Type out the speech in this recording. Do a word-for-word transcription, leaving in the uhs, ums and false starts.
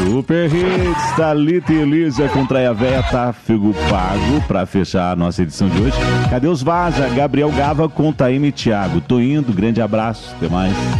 Super Hits, Thalita e Elisa com Traia Véia, Tráfego Pago, pra fechar a nossa edição de hoje. Cadê os Vaza? Gabriel Gava com Taíme e Thiago. Tô indo, grande abraço, até mais.